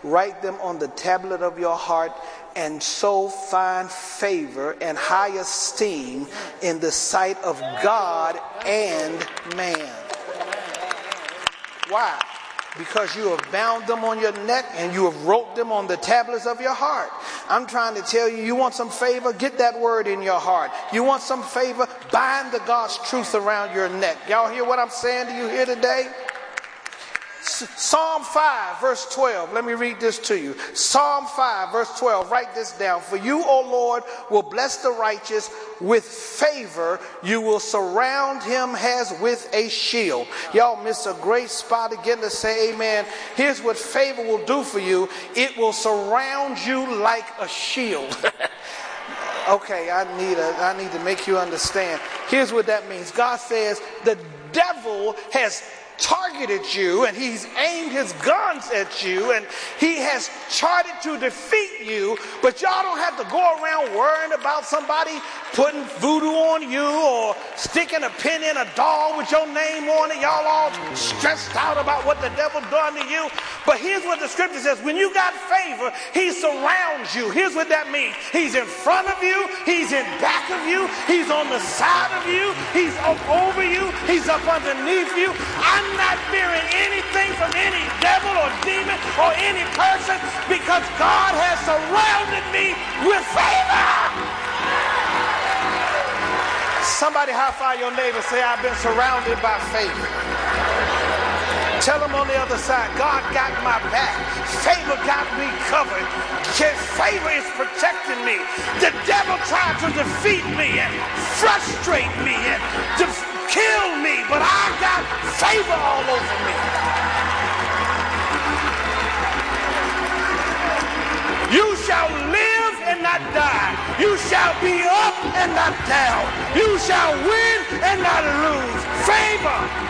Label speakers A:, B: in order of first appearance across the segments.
A: write them on the tablet of your heart, and so find favor and high esteem in the sight of God and man. Why? Because you have bound them on your neck and you have wrote them on the tablets of your heart. I'm trying to tell you, you want some favor? Get that word in your heart. You want some favor? Bind the God's truth around your neck. Y'all hear what I'm saying to you here today? Psalm 5 verse 12. Let me read this to you. Psalm 5 verse 12. Write this down. For you, O Lord, will bless the righteous with favor. You will surround him as with a shield. Y'all missed a great spot again to say amen. Here's what favor will do for you. It will surround you like a shield. Okay, I need to make you understand. Here's what that means. God says the devil has targeted you and he's aimed his guns at you and he has charted to defeat you, but y'all don't have to go around worrying about somebody putting voodoo on you or sticking a pin in a doll with your name on it. Y'all all stressed out about what the devil done to you. But here's what the scripture says. When you got favor, he surrounds you. Here's what that means. He's in front of you. He's in back of you. He's on the side of you. He's up over you. He's up underneath you. I'm not fearing anything from any devil or demon or any person because God has surrounded me with favor. Somebody high-five your neighbor, say, I've been surrounded by favor. Tell them on the other side, God got my back. Favor got me covered. Favor is protecting me. The devil tried to defeat me and frustrate me and kill me, but I got favor all over me. You shall live and not die. You shall be up and not down. You shall win and not lose. Favor.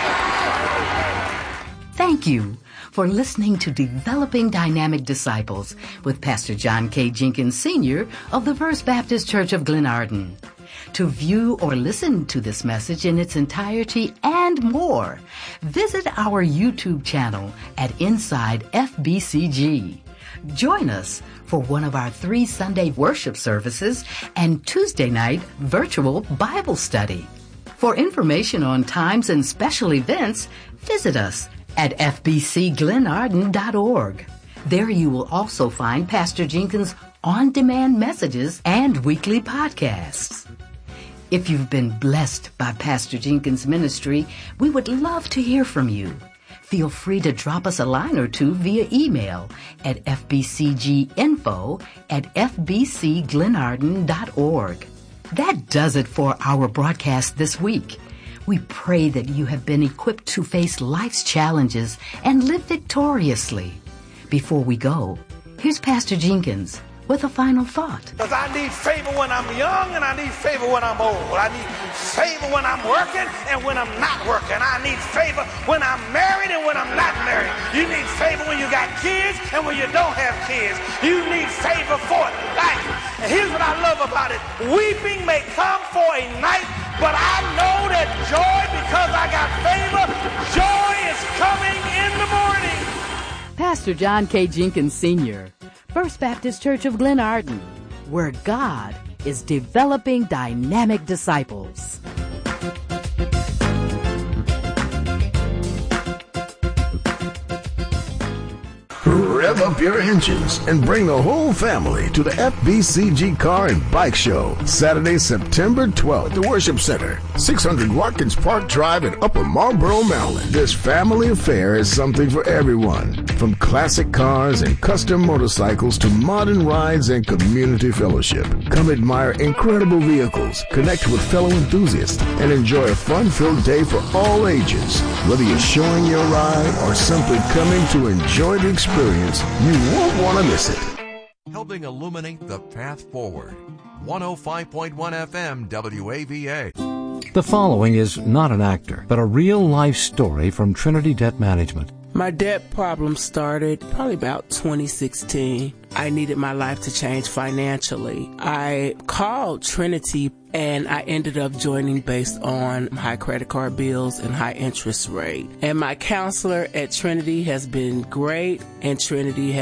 B: Thank you for listening to Developing Dynamic Disciples with Pastor John K. Jenkins Sr. of the First Baptist Church of Glenarden. To view or listen to this message in its entirety and more, visit our YouTube channel at Inside FBCG. Join us for one of our 3 Sunday worship services and Tuesday night virtual Bible study. For information on times and special events, visit us at fbcglenarden.org. There you will also find Pastor Jenkins' on-demand messages and weekly podcasts. If you've been blessed by Pastor Jenkins' ministry, we would love to hear from you. Feel free to drop us a line or two via email at fbcginfo@fbcglenarden.org. That does it for our broadcast this week. We pray that you have been equipped to face life's challenges and live victoriously. Before we go, here's Pastor Jenkins with a final thought.
A: Because I need favor when I'm young and I need favor when I'm old. I need favor when I'm working and when I'm not working. I need favor when I'm married and when I'm not married. You need favor when you got kids and when you don't have kids. You need favor for life. And here's what I love about it. Weeping may come for a night, but I know that joy, because I got favor, joy is coming in the morning.
B: Pastor John K. Jenkins Sr., First Baptist Church of Glenarden, where God is developing dynamic disciples.
C: Rev up your engines and bring the whole family to the FBCG Car and Bike Show, Saturday, September 12th at the Worship Center, 600 Watkins Park Drive in Upper Marlboro, Maryland. This family affair is something for everyone, from classic cars and custom motorcycles to modern rides and community fellowship. Come admire incredible vehicles, connect with fellow enthusiasts, and enjoy a fun-filled day for all ages. Whether you're showing your ride or simply coming to enjoy the experience, you won't want to miss it.
D: Helping illuminate the path forward. 105.1 FM WAVA.
E: The following is not an actor, but a real-life story from Trinity Debt Management.
F: My debt problem started probably about 2016. I needed my life to change financially. I called Trinity and I ended up joining based on high credit card bills and high interest rate. And my counselor at Trinity has been great, and Trinity